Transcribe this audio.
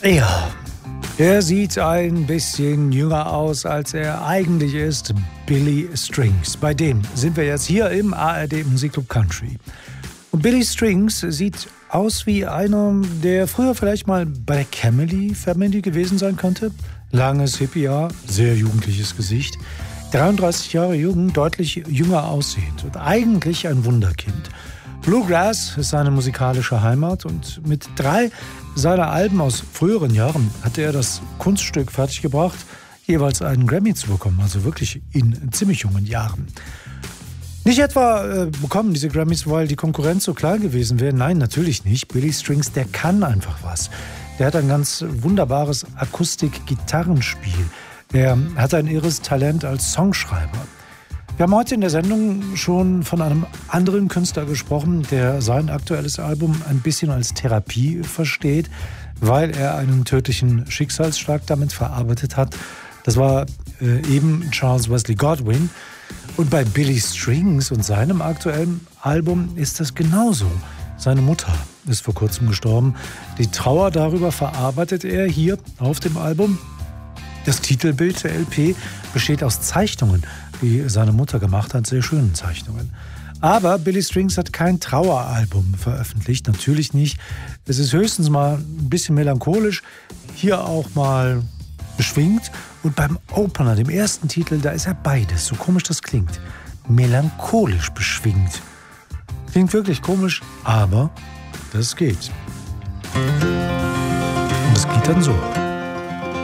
Ja, er sieht ein bisschen jünger aus, als er eigentlich ist. Billy Strings. Bei dem sind wir jetzt hier im ARD Musikclub Country. Und Billy Strings sieht aus wie einer, der früher vielleicht mal bei der Family gewesen sein könnte. Langes Hippie-Haar, sehr jugendliches Gesicht. 33 Jahre jung, deutlich jünger aussehend und eigentlich ein Wunderkind. Bluegrass ist seine musikalische Heimat und mit 3 seiner Alben aus früheren Jahren hatte er das Kunststück fertiggebracht, jeweils einen Grammy zu bekommen, also wirklich in ziemlich jungen Jahren. Nicht etwa bekommen diese Grammys, weil die Konkurrenz so klein gewesen wäre. Nein, natürlich nicht. Billy Strings, der kann einfach was. Der hat ein ganz wunderbares Akustik-Gitarrenspiel. Er hat ein irres Talent als Songschreiber. Wir haben heute in der Sendung schon von einem anderen Künstler gesprochen, der sein aktuelles Album ein bisschen als Therapie versteht, weil er einen tödlichen Schicksalsschlag damit verarbeitet hat. Das war eben Charles Wesley Godwin. Und bei Billy Strings und seinem aktuellen Album ist das genauso. Seine Mutter ist vor kurzem gestorben. Die Trauer darüber verarbeitet er hier auf dem Album. Das Titelbild der LP besteht aus Zeichnungen, die seine Mutter gemacht hat, sehr schönen Zeichnungen. Aber Billy Strings hat kein Traueralbum veröffentlicht, natürlich nicht. Es ist höchstens mal ein bisschen melancholisch, hier auch mal beschwingt. Und beim Opener, dem ersten Titel, da ist er beides, so komisch das klingt. Melancholisch beschwingt. Klingt wirklich komisch, aber das geht. Und es geht dann so.